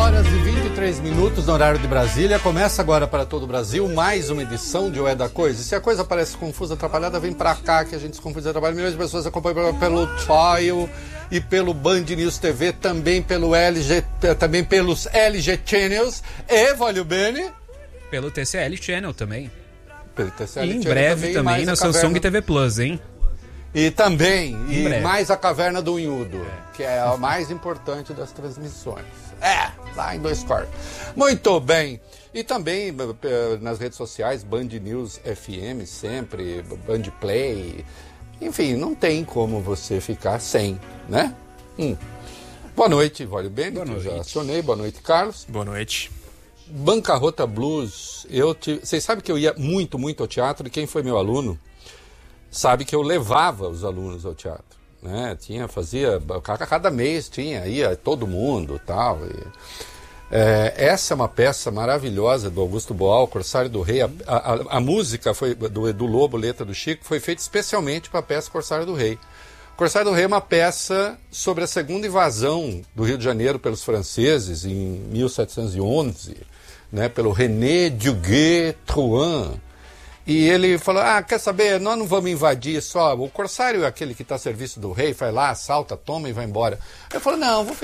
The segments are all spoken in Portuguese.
8h23 no horário de Brasília. Começa agora para todo o Brasil mais uma edição de O É da Coisa. E se a coisa parece confusa, atrapalhada, vem pra cá que a gente se confunde e atrapalha. Milhões de pessoas acompanham pelo Trial e pelo Band News TV, também pelo LG, também pelos LG Channels e, voglio bene, pelo TCL Channel também. Pelo TCL e em Channel breve também na Samsung TV Plus, hein? E também, mais a Caverna do Unhudo, que é a mais importante das transmissões. Lá em Dois Corpos. Muito bem. E também nas redes sociais, Band News FM, sempre, Band Play. Enfim, não tem como você ficar sem, né? Boa noite, Vólio Bene, que eu já acionei. Boa noite, Carlos. Boa noite. Bancarrota Blues. Vocês sabem que eu ia muito ao teatro, e quem foi meu aluno sabe que eu levava os alunos ao teatro, né? Fazia, cada mês ia todo mundo, tal. Essa é uma peça maravilhosa do Augusto Boal, Corsário do Rei. A música foi do Lobo, letra do Chico, foi feita especialmente para a peça Corsário do Rei. Corsário do Rei é uma peça sobre a segunda invasão do Rio de Janeiro pelos franceses em 1711, né? Pelo René Duguay-Trouin. E ele falou, quer saber, nós não vamos invadir só, o corsário é aquele que está a serviço do rei, vai lá, assalta, toma e vai embora. Eu falei, não, vamos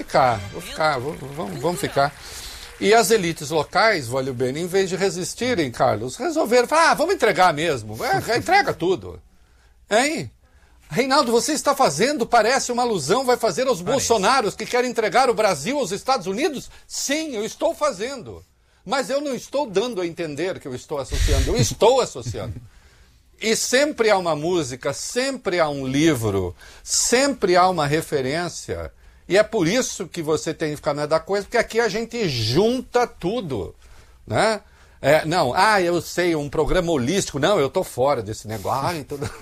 ficar. E as elites locais, Vólio Bene, em vez de resistirem, Carlos, resolveram, vamos entregar mesmo, entrega tudo. Hein? Reinaldo, você está fazendo, parece uma alusão, vai fazer aos bolsonaros que querem entregar o Brasil aos Estados Unidos? Sim, eu estou fazendo. Mas eu não estou dando a entender que eu estou associando, eu estou associando. E sempre há uma música, sempre há um livro, sempre há uma referência. E é por isso que você tem que ficar na da coisa, porque aqui a gente junta tudo, né? Eu sei, um programa holístico. Não, eu estou fora desse negócio.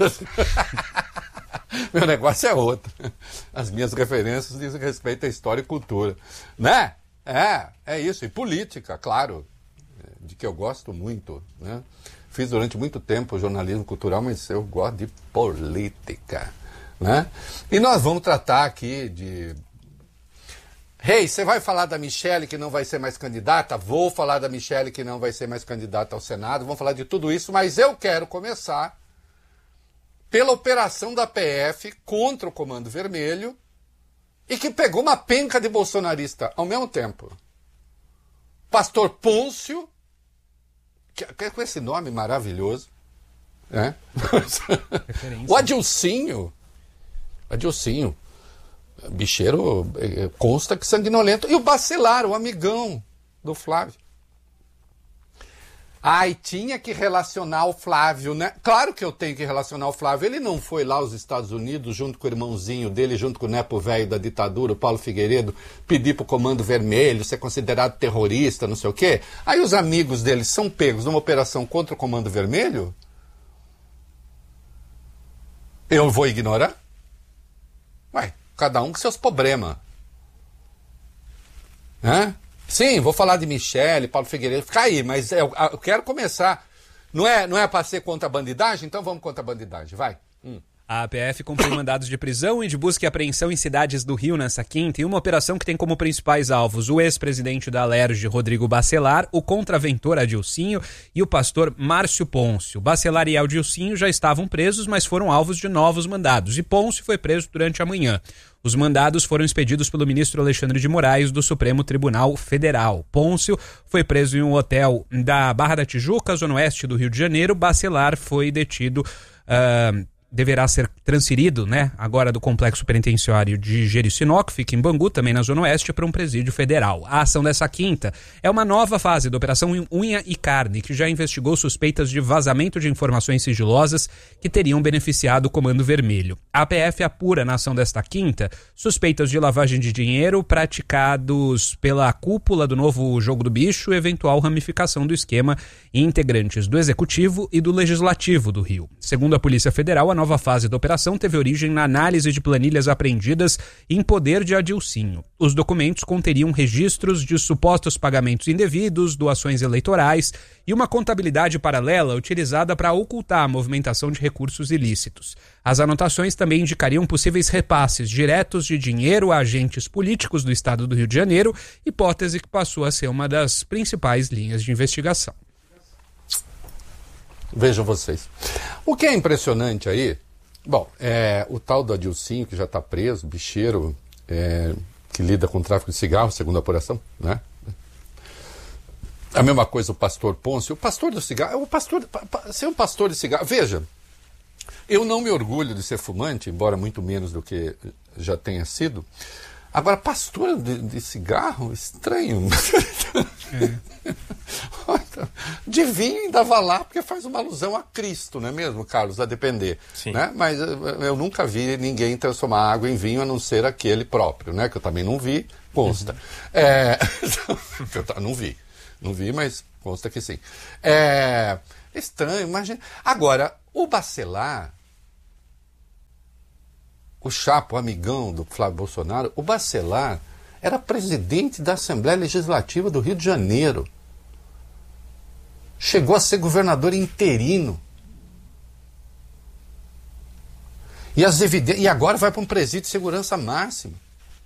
Meu negócio é outro. As minhas referências dizem respeito à história e cultura, né? É isso. E política, claro, de que eu gosto muito, né? Fiz durante muito tempo jornalismo cultural, mas eu gosto de política, né? E nós vamos tratar aqui de... você vai falar da Michelle que não vai ser mais candidata? Vou falar da Michelle que não vai ser mais candidata ao Senado. Vamos falar de tudo isso, mas eu quero começar pela operação da PF contra o Comando Vermelho, e que pegou uma penca de bolsonarista ao mesmo tempo. Pastor Pôncio, que com esse nome maravilhoso, né? O Adilcinho, bicheiro, consta que sanguinolento, e o Bacelar, o amigão do Flávio. Tinha que relacionar o Flávio, né? Claro que eu tenho que relacionar o Flávio. Ele não foi lá aos Estados Unidos junto com o irmãozinho dele, junto com o nepo velho da ditadura, o Paulo Figueiredo, pedir pro Comando Vermelho ser considerado terrorista, não sei o quê. Aí os amigos dele são pegos numa operação contra o Comando Vermelho? Eu vou ignorar? Cada um com seus problemas. Sim, vou falar de Michelle, Paulo Figueiredo, fica aí, mas eu quero começar. Não é para ser contra a bandidagem? Então vamos contra a bandidagem, vai. A PF cumpriu mandados de prisão e de busca e apreensão em cidades do Rio nessa quinta, em uma operação que tem como principais alvos o ex-presidente da Alerj, Rodrigo Bacelar, o contraventor Adilcinho e o pastor Márcio Pôncio. Bacelar e Adilcinho já estavam presos, mas foram alvos de novos mandados, e Pôncio foi preso durante a manhã. Os mandados foram expedidos pelo ministro Alexandre de Moraes do Supremo Tribunal Federal. Pôncio foi preso em um hotel da Barra da Tijuca, zona oeste do Rio de Janeiro. Bacelar foi detido... deverá ser transferido, né, agora do complexo penitenciário de Jericinó, que fica em Bangu, também na Zona Oeste, para um presídio federal. A ação dessa quinta é uma nova fase da Operação Unha e Carne, que já investigou suspeitas de vazamento de informações sigilosas que teriam beneficiado o Comando Vermelho. A PF apura na ação desta quinta suspeitas de lavagem de dinheiro praticados pela cúpula do novo Jogo do Bicho e eventual ramificação do esquema em integrantes do Executivo e do Legislativo do Rio. Segundo a Polícia Federal, a nova fase da operação teve origem na análise de planilhas apreendidas em poder de Adilcinho. Os documentos conteriam registros de supostos pagamentos indevidos, doações eleitorais e uma contabilidade paralela utilizada para ocultar a movimentação de recursos ilícitos. As anotações também indicariam possíveis repasses diretos de dinheiro a agentes políticos do estado do Rio de Janeiro, hipótese que passou a ser uma das principais linhas de investigação. Vejam vocês. O que é impressionante aí, bom, o tal do Adilcinho, que já está preso, bicheiro, que lida com tráfico de cigarro, segundo a apuração, né? A mesma coisa o pastor Pôncio, o pastor do cigarro, ser um pastor de cigarro, veja, eu não me orgulho de ser fumante, embora muito menos do que já tenha sido. Agora, pastor de cigarro, estranho. De vinho ainda vá lá, porque faz uma alusão a Cristo, não é mesmo, Carlos? A depender. Né? Mas eu nunca vi ninguém transformar água em vinho, a não ser aquele próprio, né? Que eu também não vi, consta. Eu não vi. Não vi, mas consta que sim. Estranho, imagina. Agora, o Bacelar, o chapa, o amigão do Flávio Bolsonaro, o Bacelar era presidente da Assembleia Legislativa do Rio de Janeiro. Chegou a ser governador interino. E agora vai para um presídio de segurança máxima.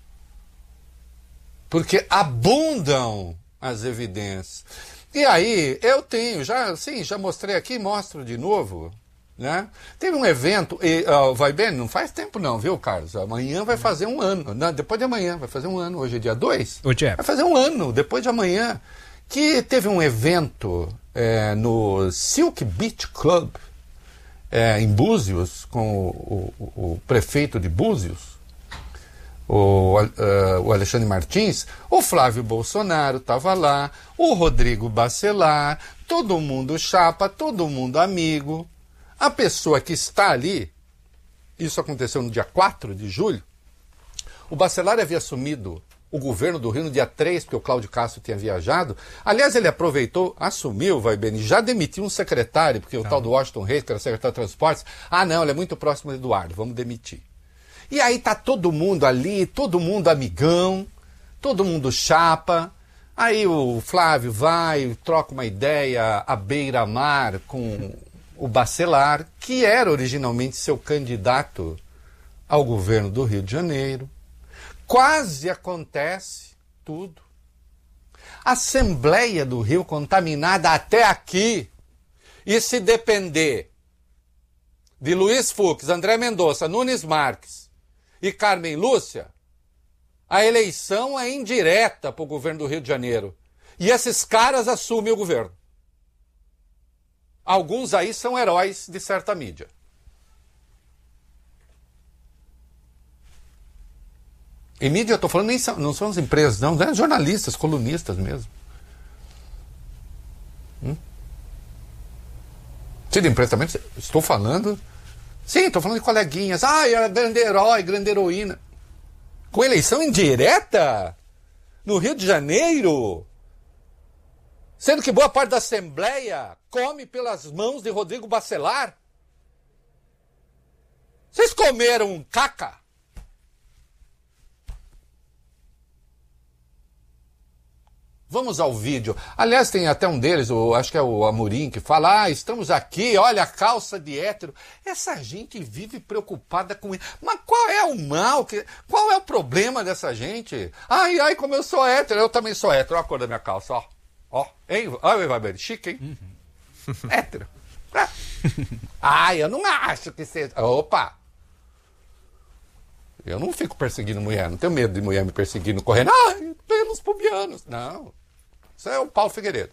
Porque abundam as evidências. E aí, eu tenho, já mostrei aqui, mostro de novo. Né? Teve um evento, vai bem, não faz tempo não, viu, Carlos? Amanhã vai fazer um ano, não, depois de amanhã vai fazer um ano, hoje é dia 2, vai fazer um ano, depois de amanhã, que teve um evento no Silk Beach Club, em Búzios, com o prefeito de Búzios, o Alexandre Martins, o Flávio Bolsonaro estava lá, o Rodrigo Bacelar, todo mundo chapa, todo mundo amigo. A pessoa que está ali, isso aconteceu no dia 4 de julho, o Bacelar havia assumido o governo do Rio no dia 3, porque o Cláudio Castro tinha viajado. Aliás, ele assumiu, já demitiu um secretário, porque o tal do Washington Reis, que era secretário de Transportes, não, ele é muito próximo do Eduardo, vamos demitir. E aí tá todo mundo ali, todo mundo amigão, todo mundo chapa. Aí o Flávio vai, troca uma ideia à beira-mar com o Bacelar, que era originalmente seu candidato ao governo do Rio de Janeiro. Quase acontece tudo. Assembleia do Rio contaminada até aqui. E se depender de Luiz Fux, André Mendonça, Nunes Marques e Carmen Lúcia, a eleição é indireta para o governo do Rio de Janeiro. E esses caras assumem o governo. Alguns aí são heróis de certa mídia. Em mídia eu estou falando, não são as empresas, não, é jornalistas, colunistas mesmo. Se de empresa também, estou falando... Sim, estou falando de coleguinhas. Era grande herói, grande heroína. Com eleição indireta? No Rio de Janeiro? Sendo que boa parte da Assembleia come pelas mãos de Rodrigo Bacelar? Vocês comeram caca? Vamos ao vídeo. Aliás, tem até um deles, acho que é o Amorim, que fala, estamos aqui, olha a calça de hétero. Essa gente vive preocupada com isso. Mas qual é o mal? Qual é o problema dessa gente? Ai, como eu sou hétero, eu também sou hétero. Olha a cor da minha calça, ó. Hein? Olha o Ivaber, chique, hein? Hétero. Eu não acho que seja... Opa! Eu não fico perseguindo mulher, não tenho medo de mulher me perseguindo, correndo. Pelos pubianos. Não. Isso é o Paulo Figueiredo.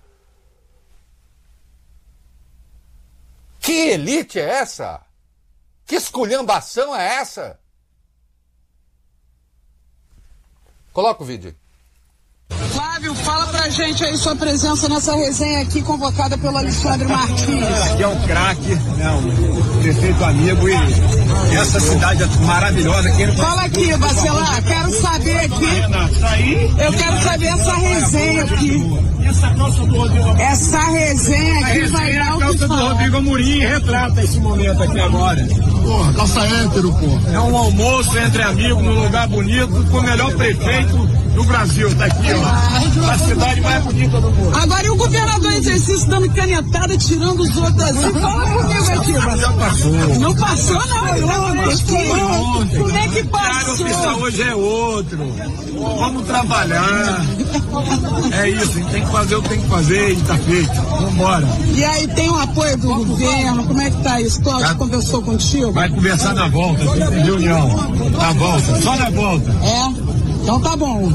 Que elite é essa? Que esculhambação é essa? Coloca o vídeo aí. Flávio, fala pra gente aí sua presença nessa resenha aqui convocada pelo Alexandre Martins. Aqui é o craque, né, um prefeito amigo, e essa cidade é maravilhosa. Fala aqui, Bacelar, quero saber aqui, eu quero saber essa resenha aqui. Essa resenha aqui vai dar o que falar. A calça do Rodrigo Amorim retrata esse momento aqui agora. Porra, calça hétero, pô. É um almoço entre amigos, num lugar bonito, com o melhor prefeito do Brasil, tá aqui, ó. A cidade mais bonita do mundo. Agora, e o governador em exercício dando canetada, tirando os outros assim? Fala comigo aqui, Já passou. Não passou, não. Como é que passou? O oficial hoje é outro. Vamos trabalhar. É isso, a gente tem que fazer o que tem que fazer e tá feito. Vambora. E aí, tem o apoio do governo? Como é que tá isso? Cláudio conversou contigo? Vai conversar na volta, tem reunião. Na volta, só na volta. Então tá bom.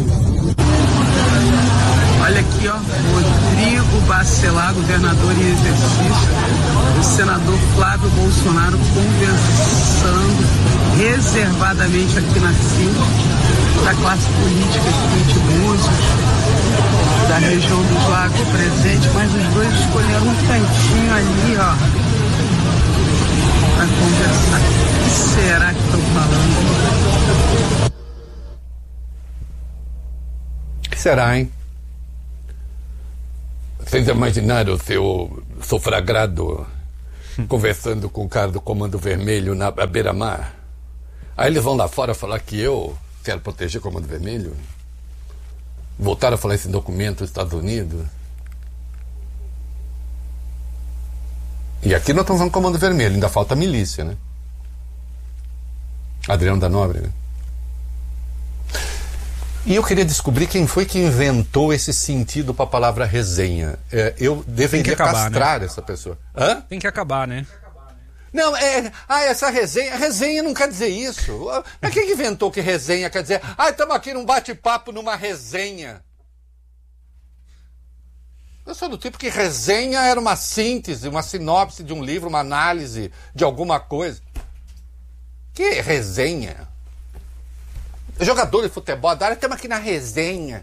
Olha aqui, ó, Rodrigo Bacelar, governador em exercício, o senador Flávio Bolsonaro conversando reservadamente aqui na fila da classe política aqui de Búzios, da região dos Lagos presente, mas os dois escolheram um cantinho ali, ó, para conversar. O que será que estão falando? O que será, hein? Vocês imaginaram o seu sofragrado conversando com o cara do Comando Vermelho na beira-mar? Aí eles vão lá fora falar que eu quero proteger o Comando Vermelho? Voltaram a falar esse documento dos Estados Unidos? E aqui nós estamos falando Comando Vermelho, ainda falta milícia, né? Adriano da Nóbrega, né? E eu queria descobrir quem foi que inventou esse sentido para a palavra resenha. Eu deveria castrar, né, essa pessoa. Hã? Tem que acabar, né? Não, essa resenha não quer dizer isso. Mas quem inventou que resenha quer dizer, estamos aqui num bate-papo, numa resenha. Eu sou do tipo que resenha era uma síntese, uma sinopse de um livro, uma análise de alguma coisa. Que resenha? Jogador de futebol, estamos aqui na resenha.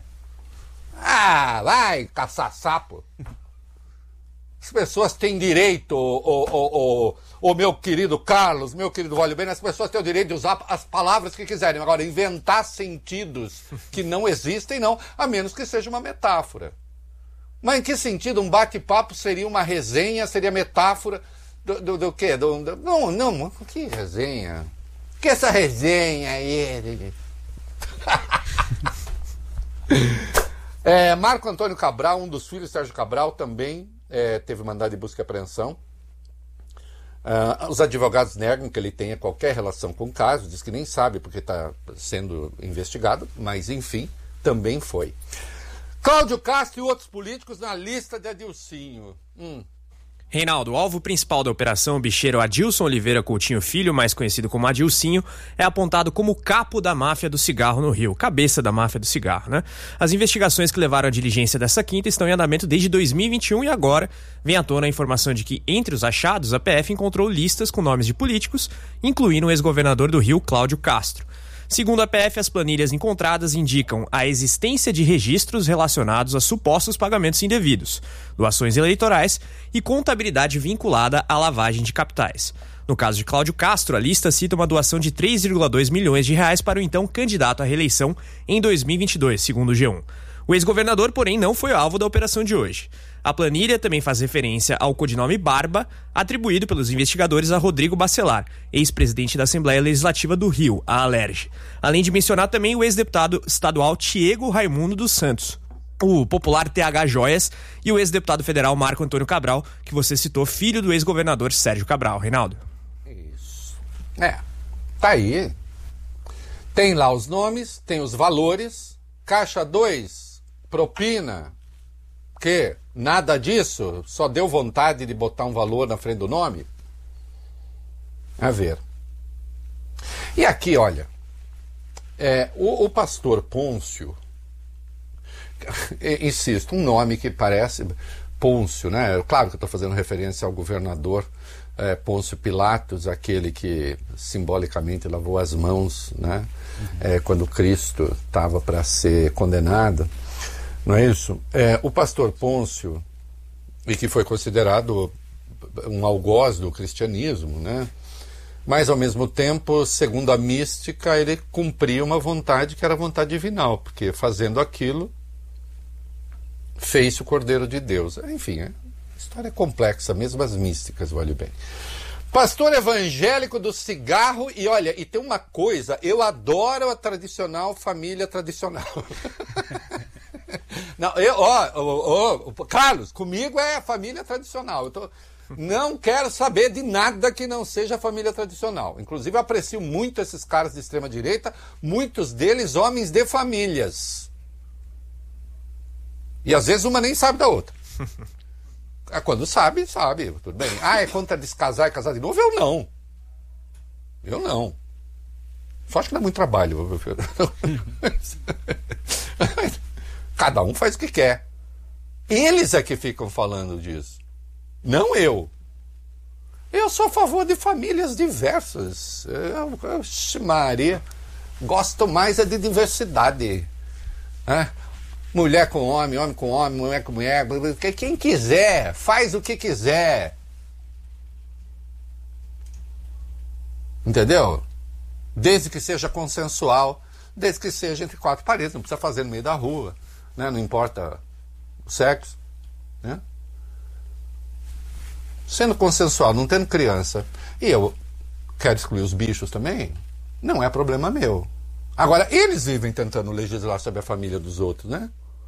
Vai caçar sapo. As pessoas têm direito, o meu querido Carlos, meu querido Vale Bem, as pessoas têm o direito de usar as palavras que quiserem. Agora, inventar sentidos que não existem, não, a menos que seja uma metáfora. Mas em que sentido um bate-papo seria uma resenha, seria metáfora do quê? Não, que resenha? Que essa resenha aí? Marco Antônio Cabral, um dos filhos de Sérgio Cabral, também teve mandado de busca e apreensão. Os advogados negam que ele tenha qualquer relação com o caso, diz que nem sabe porque está sendo investigado, mas enfim, também foi. Cláudio Castro e outros políticos na lista de Adilcinho. Reinaldo, o alvo principal da operação, o bicheiro Adilson Oliveira Coutinho Filho, mais conhecido como Adilcinho, é apontado como capo da máfia do cigarro no Rio, cabeça da máfia do cigarro, né? As investigações que levaram à diligência dessa quinta estão em andamento desde 2021 e agora vem à tona a informação de que, entre os achados, a PF encontrou listas com nomes de políticos, incluindo o ex-governador do Rio, Cláudio Castro. Segundo a PF, as planilhas encontradas indicam a existência de registros relacionados a supostos pagamentos indevidos, doações eleitorais e contabilidade vinculada à lavagem de capitais. No caso de Cláudio Castro, a lista cita uma doação de 3,2 milhões de reais para o então candidato à reeleição em 2022, segundo o G1. O ex-governador, porém, não foi alvo da operação de hoje. A planilha também faz referência ao codinome Barba, atribuído pelos investigadores a Rodrigo Bacelar, ex-presidente da Assembleia Legislativa do Rio, a Alerj. Além de mencionar também o ex-deputado estadual Tiago Raimundo dos Santos, o popular TH Joias, e o ex-deputado federal Marco Antônio Cabral, que você citou, filho do ex-governador Sérgio Cabral. Reinaldo. Isso. Tá aí. Tem lá os nomes, tem os valores. Caixa 2, propina. Que nada disso, só deu vontade de botar um valor na frente do nome? A ver. E aqui, olha, o pastor Pôncio, insisto, um nome que parece Pôncio, né? Claro que eu estou fazendo referência ao governador Pôncio Pilatos, aquele que simbolicamente lavou as mãos, né? Quando Cristo estava para ser condenado. Não é isso? O pastor Pôncio, e que foi considerado um algoz do cristianismo, né? Mas, ao mesmo tempo, segundo a mística, ele cumpria uma vontade que era a vontade divinal, porque fazendo aquilo, fez o Cordeiro de Deus. Enfim, a história é complexa, mesmo as místicas, vale bem. Pastor evangélico do cigarro, e olha, e tem uma coisa, eu adoro a tradicional família tradicional. Não, Carlos, comigo é a família tradicional. Não quero saber de nada que não seja a família tradicional. Inclusive, eu aprecio muito esses caras de extrema-direita, muitos deles homens de famílias. E às vezes uma nem sabe da outra. Quando sabe, tudo bem. É contra descasar e casar de novo? Eu não. Só acho que dá muito trabalho. Cada um faz o que quer. Eles é que ficam falando disso. Não eu. Eu sou a favor de famílias diversas. Maria, gosto mais de diversidade. Mulher com homem, homem com homem, mulher com mulher. Quem quiser, faz o que quiser. Entendeu? Desde que seja consensual, desde que seja entre quatro paredes, não precisa fazer no meio da rua, né? Não importa o sexo, né? Sendo consensual, não tendo criança, e eu quero excluir os bichos também, não é problema meu. Agora, eles vivem tentando legislar sobre a família dos outros, né?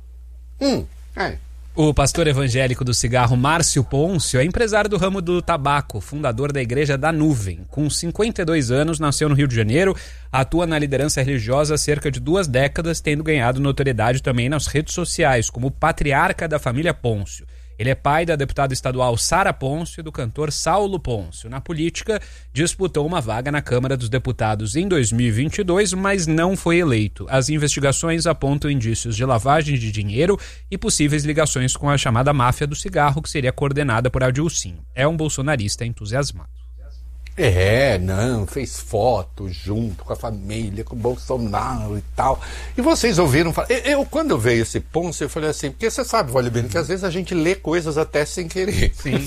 O pastor evangélico do cigarro Márcio Pôncio é empresário do ramo do tabaco, fundador da Igreja da Nuvem. Com 52 anos, nasceu no Rio de Janeiro, atua na liderança religiosa há cerca de 2 décadas, tendo ganhado notoriedade também nas redes sociais, como patriarca da família Pôncio. Ele é pai da deputada estadual Sara Pôncio e do cantor Saulo Pôncio. Na política, disputou uma vaga na Câmara dos Deputados em 2022, mas não foi eleito. As investigações apontam indícios de lavagem de dinheiro e possíveis ligações com a chamada máfia do cigarro, que seria coordenada por Adilcinho. É um bolsonarista entusiasmado. Fez foto junto com a família, com o Bolsonaro e tal. E vocês ouviram falar. Quando eu veio esse Pôncio, eu falei assim, porque você sabe, Vale Bem, que às vezes a gente lê coisas até sem querer. Sim.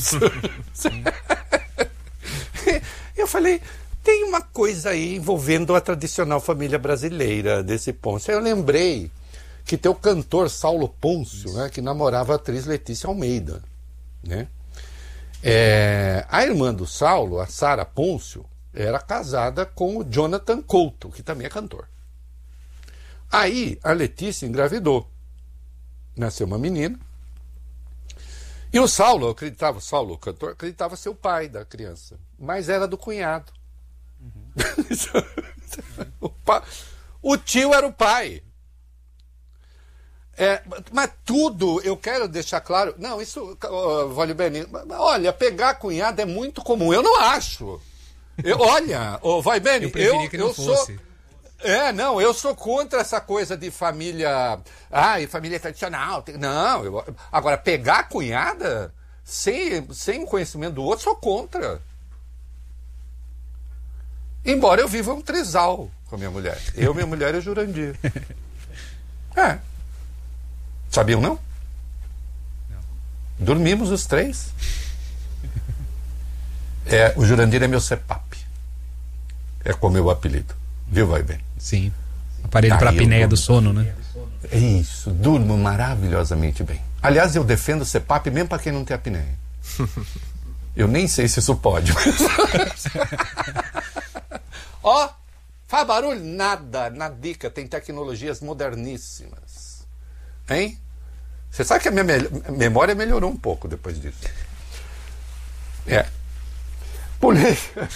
Eu falei, tem uma coisa aí envolvendo a tradicional família brasileira desse Pôncio. Eu lembrei que tem o cantor Saulo Pôncio, né, que namorava a atriz Letícia Almeida, né? A irmã do Saulo, a Sara Pôncio, era casada com o Jonathan Couto, que também é cantor. Aí a Letícia engravidou. Nasceu uma menina. E o Saulo, o cantor, acreditava ser o pai da criança. Mas era do cunhado. O tio era o pai. Mas tudo, eu quero deixar claro. Não, isso, Vale Bem, olha, pegar cunhado é muito comum. Eu não acho. Vai Bem, eu preferi que não fosse. Eu sou contra essa coisa de família. Família tradicional. Não, agora, pegar a cunhada sem o conhecimento do outro, sou contra. Embora eu viva um trisal com a minha mulher. Minha mulher e o Jurandir. Sabiam, não? Dormimos os 3. O Jurandir é meu CPAP. É como meu apelido. Viu, Vai Bem? Sim. Aparelho para a apneia do sono, né? Isso, durmo maravilhosamente bem. Aliás, eu defendo o CPAP mesmo para quem não tem apneia. Eu nem sei se isso pode. Faz barulho? Nada, nadica. Tem tecnologias moderníssimas. Hein? Você sabe que a minha memória melhorou um pouco depois disso. Polícia.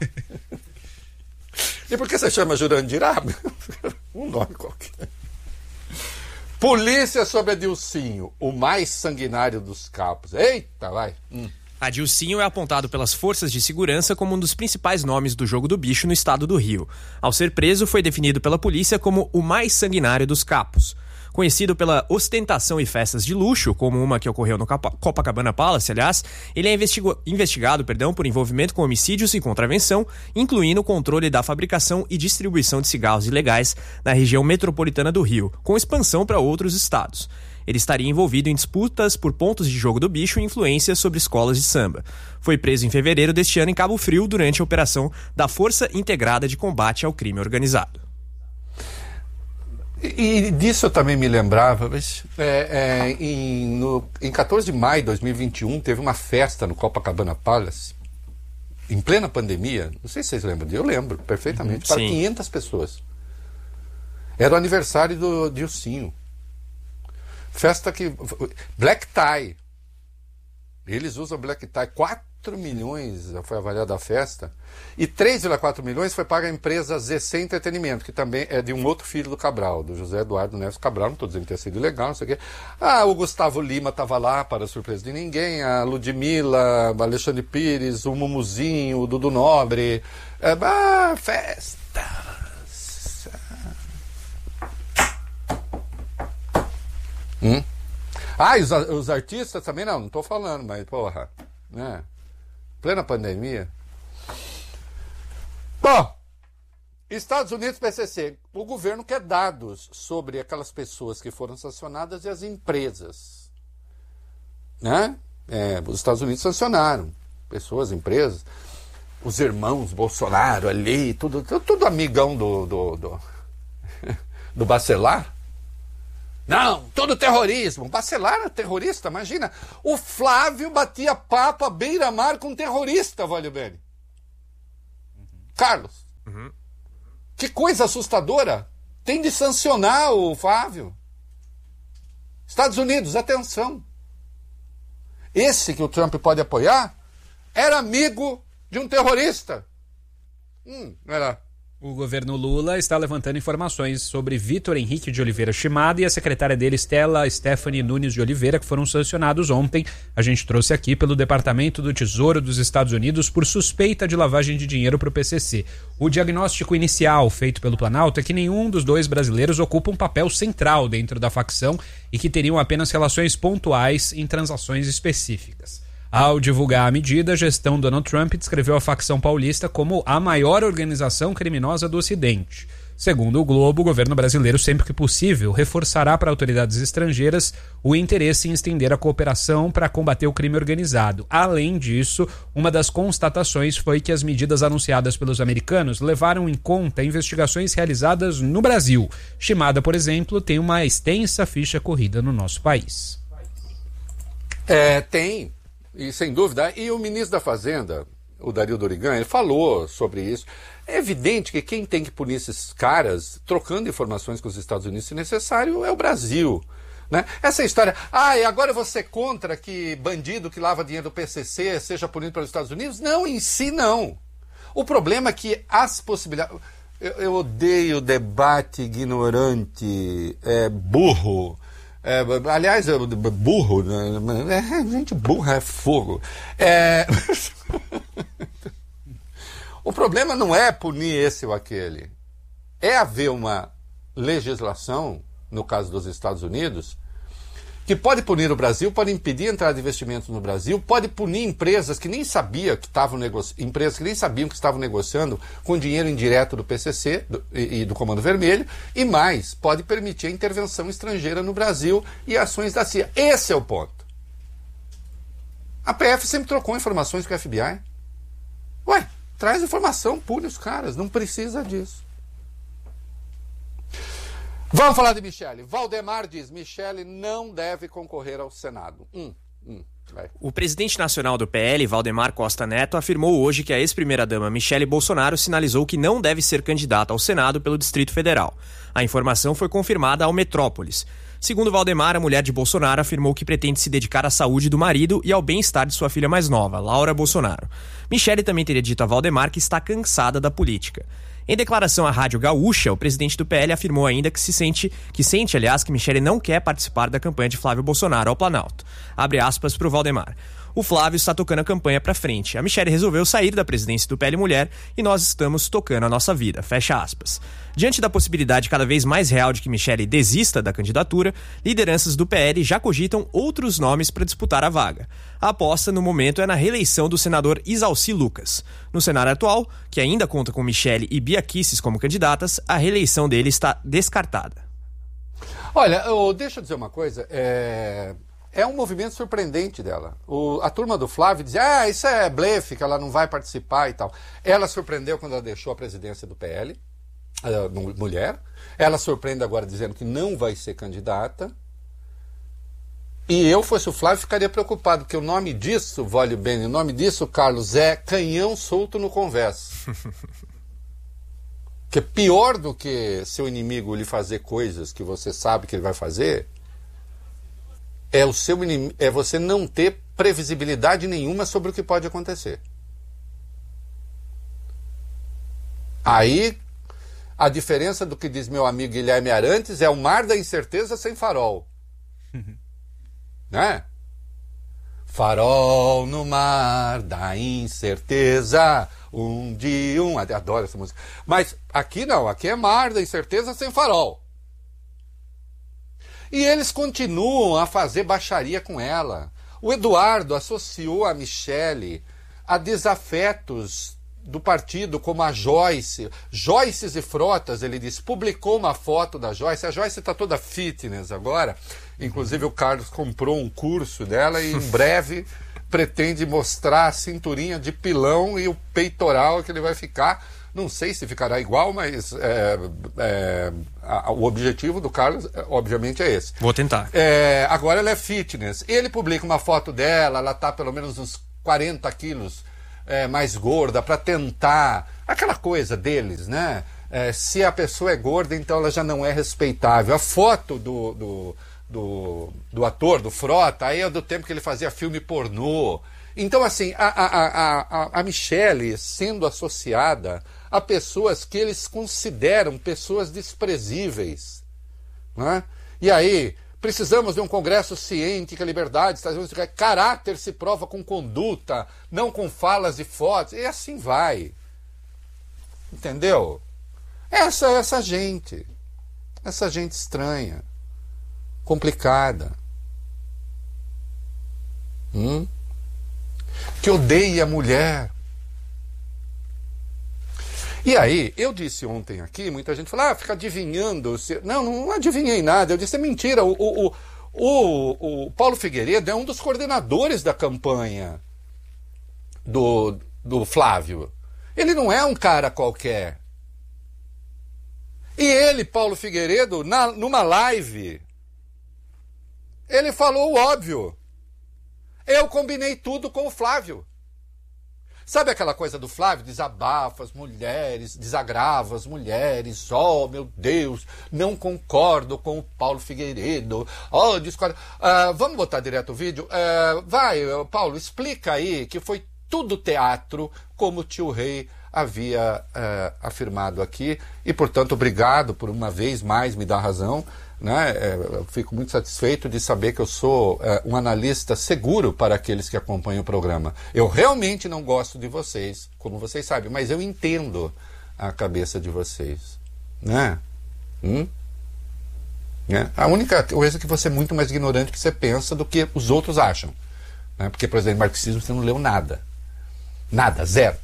E por que você chama Jurandir? Um nome qualquer. Polícia sobre Adilcinho, o mais sanguinário dos capos. Eita, vai. Adilcinho é apontado pelas forças de segurança como um dos principais nomes do jogo do bicho no estado do Rio. Ao ser preso, foi definido pela polícia como o mais sanguinário dos capos. Conhecido pela ostentação e festas de luxo, como uma que ocorreu no Copacabana Palace, aliás, ele é investigado por envolvimento com homicídios e contravenção, incluindo o controle da fabricação e distribuição de cigarros ilegais na região metropolitana do Rio, com expansão para outros estados. Ele estaria envolvido em disputas por pontos de jogo do bicho e influências sobre escolas de samba. Foi preso em fevereiro deste ano em Cabo Frio durante a operação da Força Integrada de Combate ao Crime Organizado. E disso eu também me lembrava, mas em 14 de maio de 2021 teve uma festa no Copacabana Palace, em plena pandemia, não sei se vocês lembram disso, eu lembro perfeitamente, para 500 pessoas. Era o aniversário do Dilcinho. Festa que... Black Tie. Eles usam Black Tie. 4 milhões foi avaliada a festa. E 3,4 milhões foi paga a empresa ZC Entretenimento, que também é de um outro filho do Cabral, do José Eduardo Neves Cabral. Não estou dizendo que tenha sido ilegal, não sei o quê. O Gustavo Lima estava lá, para surpresa de ninguém. A Ludmilla, o Alexandre Pires, o Mumuzinho, o Dudu Nobre. Festas. E os artistas também não estou falando, mas porra, né? Plena pandemia. Bom, Estados Unidos, PCC, o governo quer dados sobre aquelas pessoas que foram sancionadas e as empresas, né? Os Estados Unidos sancionaram pessoas, empresas, os irmãos Bolsonaro ali, tudo amigão do Bacelar. Não, todo terrorismo. Bacelar era terrorista, imagina. O Flávio batia papo à beira-mar com um terrorista, Valho Bene. Carlos. Que coisa assustadora. Tem de sancionar o Flávio. Estados Unidos, atenção. Esse que o Trump pode apoiar era amigo de um terrorista. Era... O governo Lula está levantando informações sobre Vitor Henrique de Oliveira Shimada e a secretária dele, Stella Stephanie Nunes de Oliveira, que foram sancionados ontem. A gente trouxe aqui pelo Departamento do Tesouro dos Estados Unidos por suspeita de lavagem de dinheiro para o PCC. O diagnóstico inicial feito pelo Planalto é que nenhum dos dois brasileiros ocupa um papel central dentro da facção e que teriam apenas relações pontuais em transações específicas. Ao divulgar a medida, a gestão Donald Trump descreveu a facção paulista como a maior organização criminosa do Ocidente. Segundo o Globo, o governo brasileiro, sempre que possível, reforçará para autoridades estrangeiras o interesse em estender a cooperação para combater o crime organizado. Além disso, uma das constatações foi que as medidas anunciadas pelos americanos levaram em conta investigações realizadas no Brasil. Shimada, por exemplo, tem uma extensa ficha corrida no nosso país. Tem. E sem dúvida, e o ministro da Fazenda, o Dario Dorigan, ele falou sobre isso. É evidente que quem tem que punir esses caras, trocando informações com os Estados Unidos se necessário, é o Brasil. Né? Essa história, e agora eu vou ser contra que bandido que lava dinheiro do PCC seja punido pelos Estados Unidos? Não, em si não. O problema é que as possibilidades... Eu odeio debate ignorante, burro. Aliás, burro, gente burra é fogo. O problema não é punir esse ou aquele. É haver uma legislação, no caso dos Estados Unidos, que pode punir o Brasil, pode impedir a entrada de investimentos no Brasil, pode punir empresas que nem sabiam que estavam negociando com dinheiro indireto do PCC e do Comando Vermelho, e mais, pode permitir a intervenção estrangeira no Brasil e ações da CIA. Esse é o ponto. A PF sempre trocou informações com a FBI. Traz informação, pune os caras, não precisa disso. Vamos falar de Michele. Valdemar diz: Michele não deve concorrer ao Senado. Vai. O presidente nacional do PL, Valdemar Costa Neto, afirmou hoje que a ex-primeira-dama Michele Bolsonaro sinalizou que não deve ser candidata ao Senado pelo Distrito Federal. A informação foi confirmada ao Metrópolis. Segundo Valdemar, a mulher de Bolsonaro afirmou que pretende se dedicar à saúde do marido e ao bem-estar de sua filha mais nova, Laura Bolsonaro. Michele também teria dito a Valdemar que está cansada da política. Em declaração à Rádio Gaúcha, o presidente do PL afirmou ainda que sente que Michele não quer participar da campanha de Flávio Bolsonaro ao Planalto. Abre aspas para o Valdemar. O Flávio está tocando a campanha para frente. A Michele resolveu sair da presidência do PL Mulher e nós estamos tocando a nossa vida. Fecha aspas. Diante da possibilidade cada vez mais real de que Michele desista da candidatura, lideranças do PL já cogitam outros nomes para disputar a vaga. A aposta no momento é na reeleição do senador Isalci Lucas. No cenário atual, que ainda conta com Michele e Bia Kicis como candidatas, a reeleição dele está descartada. Olha, deixa eu dizer uma coisa, é um movimento surpreendente dela. A turma do Flávio dizia, isso é blefe, que ela não vai participar e tal. Ela surpreendeu quando ela deixou a presidência do PL, mulher. Ela surpreende agora dizendo que não vai ser candidata. E eu, fosse o Flávio, ficaria preocupado, porque o nome disso, Vólio Bene, o nome disso, Carlos, é canhão solto no converso. Que é pior do que seu inimigo lhe fazer coisas que você sabe que ele vai fazer, é você não ter previsibilidade nenhuma sobre o que pode acontecer. Aí, a diferença do que diz meu amigo Guilherme Arantes é o mar da incerteza sem farol. Né? Farol no mar da incerteza, adoro essa música. Mas aqui não, aqui é mar da incerteza sem farol. E eles continuam a fazer baixaria com ela. O Eduardo associou a Michele a desafetos do partido, como a Joyce. Joyces e Frotas, ele disse, publicou uma foto da Joyce. A Joyce está toda fitness agora. Inclusive o Carlos comprou um curso dela e em breve pretende mostrar a cinturinha de pilão e o peitoral que ele vai ficar. Não sei se ficará igual, mas o objetivo do Carlos, obviamente, é esse. Vou tentar. Agora ela é fitness. Ele publica uma foto dela, ela está pelo menos uns 40 quilos mais gorda, para tentar... Aquela coisa deles, né? Se a pessoa é gorda, então ela já não é respeitável. A foto do ator, do Frota, aí é do tempo que ele fazia filme pornô. Então, assim, a Michele sendo associada a pessoas que eles consideram pessoas desprezíveis, né? E aí, precisamos de um Congresso ciente que a liberdade, caráter se prova com conduta, não com falas e fotos, e assim vai. Entendeu? Essa gente estranha, complicada, que odeia a mulher. E aí, eu disse ontem aqui, muita gente falou, fica adivinhando. Não adivinhei nada, eu disse, é mentira. O Paulo Figueiredo é um dos coordenadores da campanha do Flávio. Ele não é um cara qualquer. E ele, Paulo Figueiredo, numa live, ele falou o óbvio. Eu combinei tudo com o Flávio. Sabe aquela coisa do Flávio? Desabafa as mulheres, desagrava as mulheres. Oh, meu Deus, não concordo com o Paulo Figueiredo. Oh, discordo. Vamos botar direto o vídeo? Vai, Paulo, explica aí que foi tudo teatro, como o tio Rei havia afirmado aqui. E, portanto, obrigado por uma vez mais me dar razão. Né? Eu fico muito satisfeito de saber que eu sou um analista seguro para aqueles que acompanham o programa. Eu realmente não gosto de vocês, como vocês sabem, mas eu entendo a cabeça de vocês. Né? A única coisa é que você é muito mais ignorante do que você pensa do que os outros acham. Né? Porque, por exemplo, marxismo você não leu nada. Nada, zero.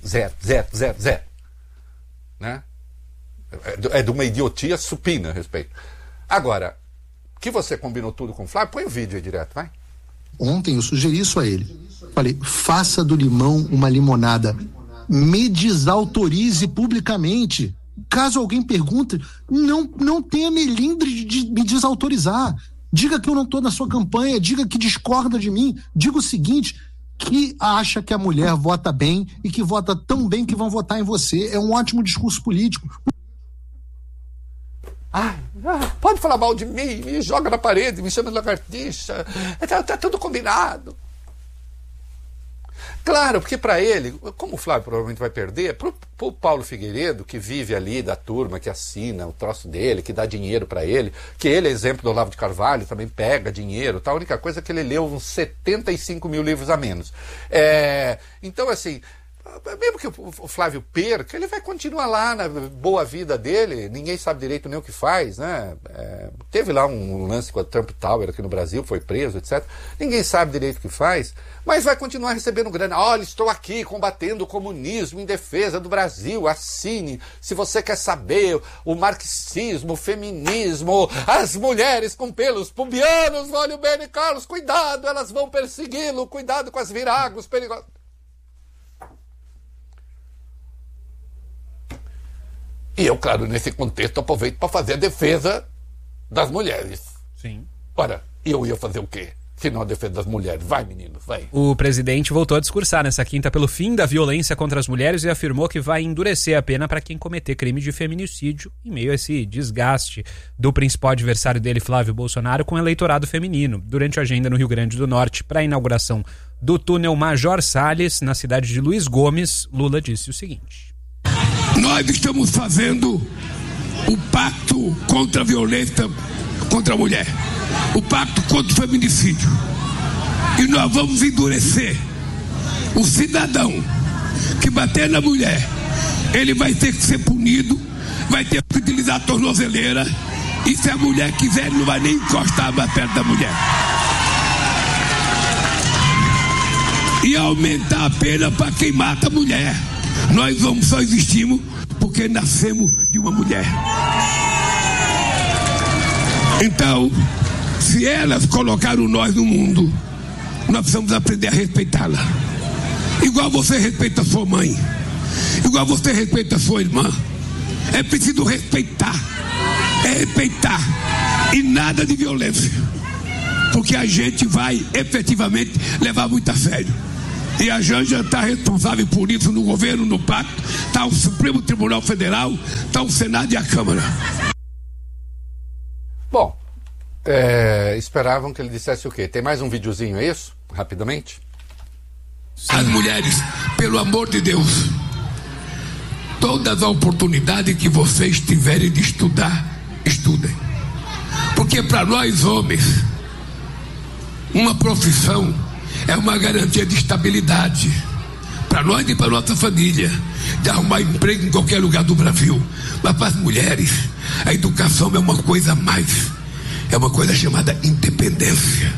Né? É de uma idiotia supina a respeito. Agora, que você combinou tudo com o Flávio, põe o vídeo aí direto, vai. Ontem eu sugeri isso a ele. Falei, faça do limão uma limonada. Me desautorize publicamente. Caso alguém pergunte, não tenha melindre de me desautorizar. Diga que eu não estou na sua campanha, diga que discorda de mim. Diga o seguinte, que acha que a mulher vota bem e que vota tão bem que vão votar em você. É um ótimo discurso político. Pode falar mal de mim, me joga na parede, me chama de lagartixa, tá tudo combinado. Claro, porque para ele, como o Flávio provavelmente vai perder, pro Paulo Figueiredo, que vive ali da turma, que assina o troço dele, que dá dinheiro para ele, que ele é exemplo do Olavo de Carvalho, também pega dinheiro, tá? A única coisa é que ele leu uns 75 mil livros a menos. Então, assim, mesmo que o Flávio perca, ele vai continuar lá na boa vida dele, ninguém sabe direito nem o que faz, né? Teve lá um lance com a Trump Tower aqui no Brasil, foi preso, etc. Ninguém sabe direito o que faz, mas vai continuar recebendo grana. Olha, estou aqui combatendo o comunismo em defesa do Brasil, assine. Se você quer saber o marxismo, o feminismo, as mulheres com pelos pubianos, olha o Benny Carlos, cuidado, elas vão persegui-lo, cuidado com as viragos perigosas. E eu, claro, nesse contexto, aproveito para fazer a defesa das mulheres. Sim. Ora, eu ia fazer o quê? Se não a defesa das mulheres. Vai, meninos, vai. O presidente voltou a discursar nessa quinta pelo fim da violência contra as mulheres e afirmou que vai endurecer a pena para quem cometer crime de feminicídio em meio a esse desgaste do principal adversário dele, Flávio Bolsonaro, com o eleitorado feminino. Durante a agenda no Rio Grande do Norte para a inauguração do túnel Major Salles, na cidade de Luiz Gomes, Lula disse o seguinte: nós estamos fazendo o pacto contra a violência contra a mulher, o pacto contra o feminicídio, e nós vamos endurecer. O cidadão que bater na mulher, ele vai ter que ser punido, vai ter que utilizar a tornozeleira, e se a mulher quiser, ele não vai nem encostar mais perto da mulher. E aumentar a pena para quem mata a mulher. Nós só existimos porque nascemos de uma mulher. Então, se elas colocaram nós no mundo, nós precisamos aprender a respeitá-la. Igual você respeita a sua mãe, igual você respeita a sua irmã. É preciso respeitar. É respeitar. E nada de violência. Porque a gente vai efetivamente levar muito a sério. E a Janja está responsável por isso no governo, no pacto. Está o Supremo Tribunal Federal, está o Senado e a Câmara. Bom, esperavam que ele dissesse o quê? Tem mais um videozinho, é isso? Rapidamente. As mulheres, pelo amor de Deus, todas as oportunidades que vocês tiverem de estudar, estudem. Porque para nós homens, uma profissão é uma garantia de estabilidade para nós e para nossa família, de arrumar emprego em qualquer lugar do Brasil. Mas para as mulheres, a educação é uma coisa a mais, é uma coisa chamada independência.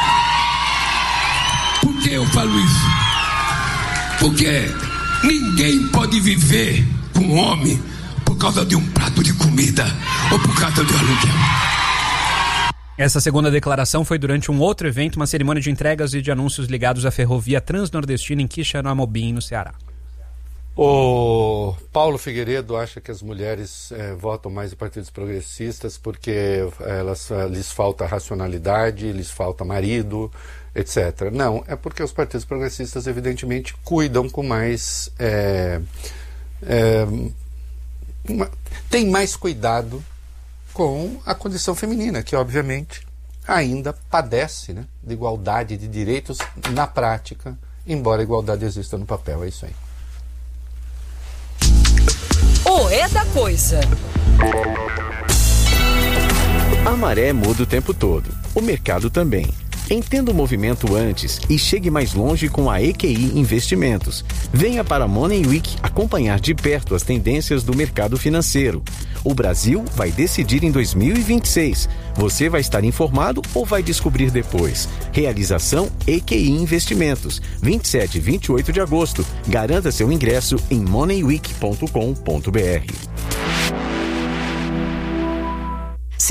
Por que eu falo isso? Porque ninguém pode viver com homem por causa de um prato de comida ou por causa de aluguel. Essa segunda declaração foi durante um outro evento, uma cerimônia de entregas e de anúncios ligados à ferrovia transnordestina em Quixeramobim, no Ceará. O Paulo Figueiredo acha que as mulheres votam mais em partidos progressistas porque lhes falta racionalidade, lhes falta marido, etc. Não, é porque os partidos progressistas evidentemente cuidam com mais... tem mais cuidado com a condição feminina, que obviamente ainda padece, né, de igualdade de direitos na prática, embora a igualdade exista no papel. É isso aí. O É da Coisa. A maré muda o tempo todo, o mercado também. Entenda o movimento antes e chegue mais longe com a EQI Investimentos. Venha para a Money Week acompanhar de perto as tendências do mercado financeiro. O Brasil vai decidir em 2026. Você vai estar informado ou vai descobrir depois? Realização EQI Investimentos, 27 e 28 de agosto. Garanta seu ingresso em moneyweek.com.br.